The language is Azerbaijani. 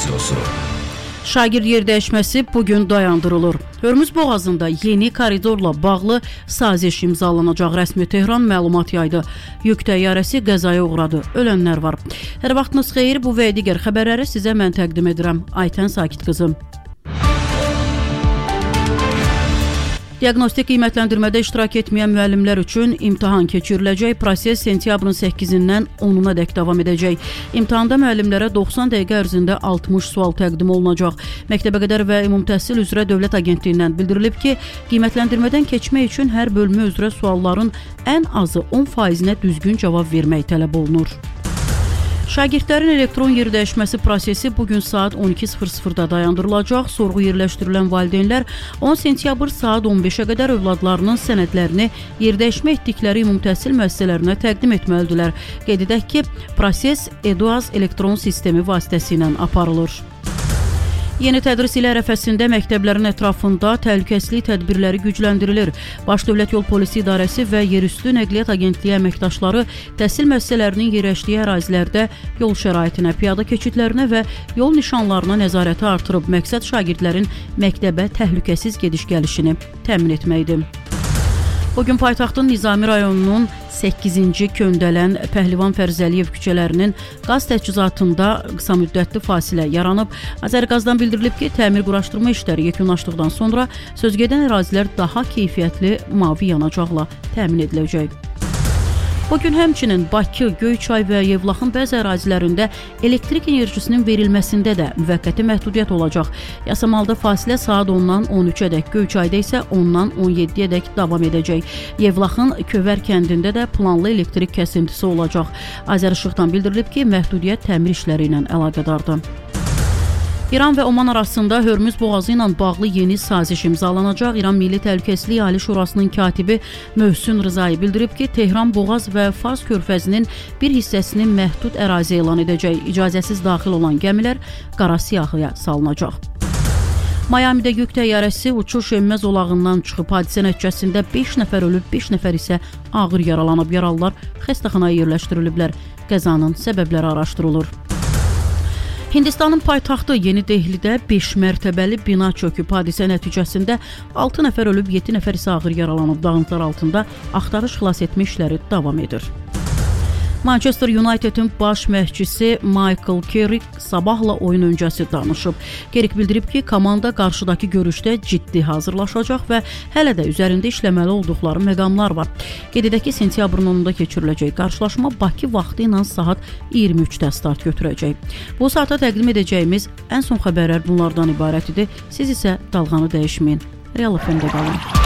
radiosu. Şagird yerdəyişməsi bugün dayandırılır. Hörmüz boğazında yeni koridorla bağlı saziş imzalanacaq. Rəsmi Tehran məlumat yaydı. Yük təyyarəsi qəzaya uğradı. Ölənlər var. Hər vaxtınız xeyir, bu və digər xəbərləri sizə mən təqdim edirəm. Aytən Sakit qızım. Diaqnostik qiymətləndirmədə iştirak etməyən müəllimlər üçün imtahan keçiriləcək. Proses sentyabrın 8-dən 10-una dək davam edəcək. İmtahanda müəllimlərə 90 dəqiqə ərzində 60 sual təqdim olunacaq. Məktəbəqədər və Ümumi Təhsil üzrə Dövlət Agentliyindən bildirilib ki, qiymətləndirmədən keçmək üçün hər bölmə üzrə sualların ən azı 10%-nə düzgün cavab vermək tələb olunur. Şagirdlərin elektron yerdəyişməsi prosesi bugün saat 12:00-da dayandırılacaq. Sorğu yerləşdirilən valideynlər 10 sentyabr saat 15-ə qədər övladlarının sənədlərini yerdəyişmə etdikləri ümumi təhsil müəssisələrinə təqdim etməlidirlər. Qeyd edək ki, proses EDUAZ elektron sistemi vasitəsilə aparılır. Yeni tədris ili ərəfəsində məktəblərin ətrafında təhlükəsizlik tədbirləri gücləndirilir. Baş Dövlət Yol Polisi İdarəsi və Yerüstü Nəqliyyat Agentliyi əməkdaşları təhsil müəssisələrinin yerləşdiyi ərazilərdə yol şəraitinə, piyada keçidlərinə və yol nişanlarına nəzarəti artırıb. Məqsəd şagirdlərin məktəbə təhlükəsiz gediş-gəlişini təmin etməkdir. Bugün paytaxtın Nizami rayonunun 8-ci Köndələn, Pəhlivan Fərzəliyev küçələrinin qaz təchizatında qısa müddətli fasilə yaranıb. Azərqazdan bildirilib ki, təmir-quraşdırma işləri yekunlaşdıqdan sonra sözgedən ərazilər daha keyfiyyətli mavi yanacaqla təmin ediləcək. Bugün həmçinin Bakı, Göyçay və Yevlaxın bəzi ərazilərində elektrik enerjisinin verilməsində də müvəqqəti məhdudiyyət olacaq. Yasamalda fasilə saat 10-dan 13-ədək, Göyçayda isə 10-dan 17-ədək davam edəcək. Yevlaxın Kövər kəndində də planlı elektrik kəsintisi olacaq. Azərişıqdan bildirilib ki, məhdudiyyət təmir işləri ilə əlaqədardır. İran və Oman arasında Hörmüz boğazı ilə bağlı yeni saziş imzalanacaq. İran Milli Təhlükəsizlik Ali Şurasının katibi Möhsün Rızai bildirib ki, Tehran Boğaz və Fars körfəzinin bir hissəsini məhdud ərazi elan edəcək. İcazəsiz daxil olan gəmilər qara siyahıya salınacaq. Mayamidə yük təyyarəsi uçuş enmə zolağından çıxıb. Hadisə nəticəsində 5 nəfər ölüb, 5 nəfər isə ağır yaralanıb. Yaralılar xəstəxanaya yerləşdiriliblər. Qəzanın səbəbləri araşdırılır. Hindistanın paytaxtı Yeni Dehlidə 5 mərtəbəli bina çöküb. Hadisə nəticəsində 6 nəfər ölüb, 7 nəfər isə ağır yaralanıb. Dağıntılar altında axtarış xilas etmə işləri davam edir. Manchester United'in baş məşqçisi Michael Carrick sabahla oyun öncəsi danışıb. Carrick bildirib ki, komanda qarşıdakı görüşdə ciddi hazırlaşacaq və hələ də üzərində işləməli olduqları məqamlar var. Qeyd edək ki, sentyabrın 10-da keçiriləcək qarşılaşma Bakı vaxtı ilə saat 23-də start götürəcək. Bu saata təqdim edəcəyimiz ən son xəbərlər bunlardan ibarət idi. Siz isə dalğanı dəyişməyin. Real FM-də qalın.